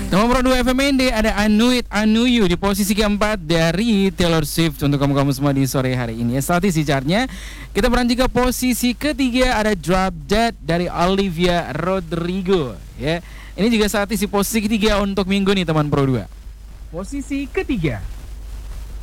Nomor 2 FMND ada I Knew It, I Knew You di posisi keempat dari Taylor Swift untuk kamu-kamu semua di sore hari ini. Statistik chartnya kita beranjak ke posisi ketiga ada Drop Dead dari Olivia Rodrigo. Ya, ini juga statistik posisi ketiga untuk minggu nih teman Pro 2. Posisi ketiga.